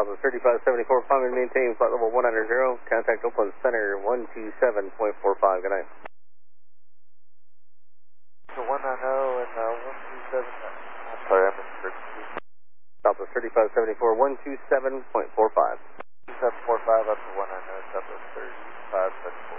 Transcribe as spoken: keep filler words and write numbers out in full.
Southwest thirty-five seventy-four, climb and maintain flight level one hundred, contact Oakland Center one two seven point four five, good night. So one ninety and uh, one two seven, I'm sorry, I missed frequency. Southwest thirty-five seventy-four, one two seven point four five. two seven four five up to one ninety, Southwest thirty-five seventy-four.